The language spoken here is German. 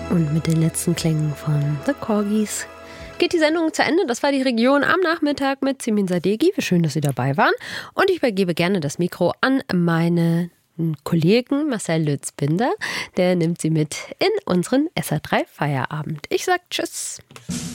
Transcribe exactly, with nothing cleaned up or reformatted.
Und mit den letzten Klängen von The Corgis geht die Sendung zu Ende. Das war die Region am Nachmittag mit Simin Sadeghi. Wie schön, dass Sie dabei waren. Und ich übergebe gerne das Mikro an meine Kollegen Marcel Lützbinder. Der nimmt Sie mit in unseren S R drei Feierabend. Ich sag Tschüss.